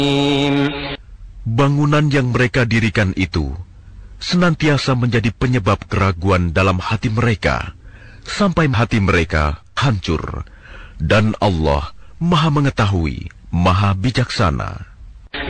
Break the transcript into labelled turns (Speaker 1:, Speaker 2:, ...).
Speaker 1: Bangunan yang mereka dirikan itu senantiasa menjadi penyebab keraguan dalam hati mereka, sampai hati mereka hancur. Dan Allah Maha Mengetahui, Maha Bijaksana.